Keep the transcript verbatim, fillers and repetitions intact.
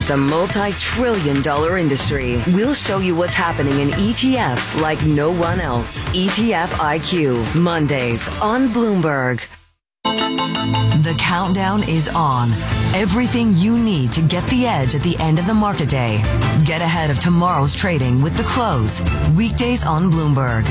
It's a multi-trillion dollar industry. We'll show you what's happening in E T Fs like no one else. E T F I Q, Mondays on Bloomberg. The countdown is on. Everything you need to get the edge at the end of the market day. Get ahead of tomorrow's trading with The Close. Weekdays on Bloomberg.